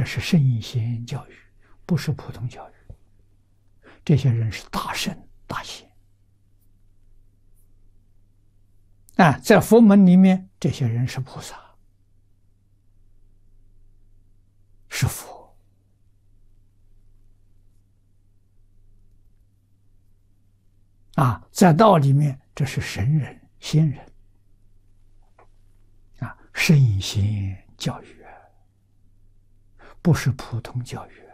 这是圣贤教育，不是普通教育。这些人是大圣大贤啊，在佛门里面，这些人是菩萨，是佛啊，在道里面，这是神人仙人啊，圣贤教育不是普通教育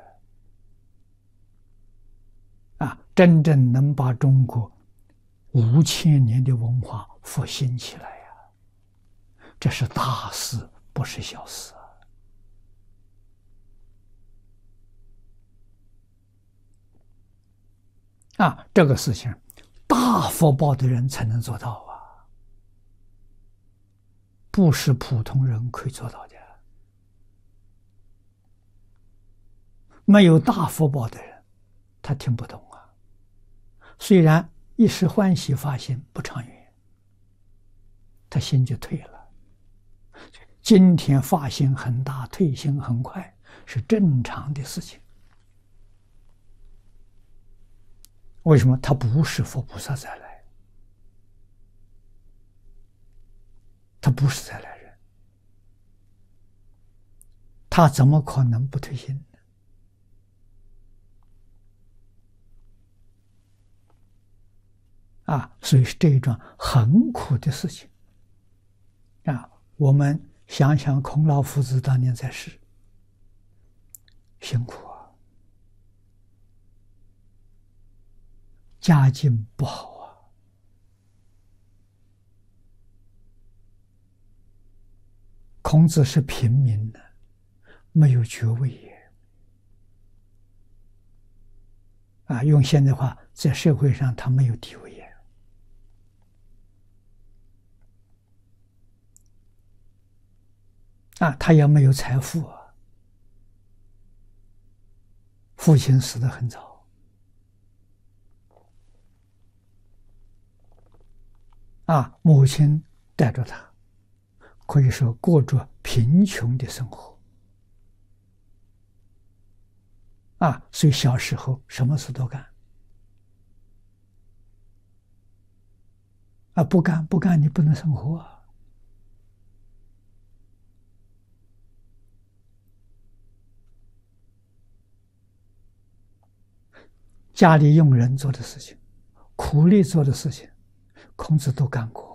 啊，真正能把中国5000年的文化复兴起来呀，这是大事，不是小事啊！这个事情，大福报的人才能做到啊，不是普通人可以做到的。没有大福报的人，他听不懂啊。虽然一时欢喜发心不长远，他心就退了。今天发心很大，退心很快，是正常的事情。为什么？他不是佛菩萨再来，他不是再来人，他怎么可能不退心呢？啊，所以是这一桩很苦的事情啊！我们想想孔老夫子当年在世，辛苦啊，家境不好啊，孔子是平民的，没有爵位也啊，用现代话，在社会上他没有地位也。啊，他也没有财富啊，父亲死得很早，啊，母亲带着他，可以说过着贫穷的生活，啊，所以小时候什么事都干，啊，不干你不能生活啊。家里佣人做的事情，苦力做的事情，孔子都干过。